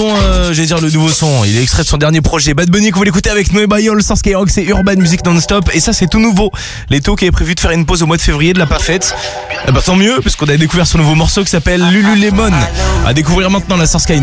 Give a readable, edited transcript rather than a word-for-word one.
j'allais dire le nouveau son, il est extrait de son dernier projet Bad Bunny que vous l'écoutez avec Noé Bayol sur Skyrock, c'est Urban Music Non-Stop et ça c'est tout nouveau. Leto qui avait prévu de faire une pause au mois de février, de l'a pas faite. Bah tant mieux parce qu'on a découvert son nouveau morceau qui s'appelle Lululemon. À découvrir maintenant là sur Skyrock.